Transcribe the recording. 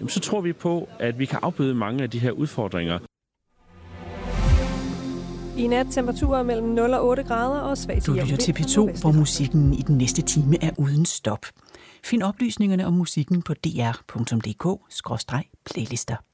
så tror vi på, at vi kan afbøde mange af de her udfordringer. I nat temperaturer mellem 0 og 8 grader og svag til jævn. Du lytter til P2, hvor musikken i den næste time er uden stop. Find oplysningerne om musikken på dr.dk/playlister.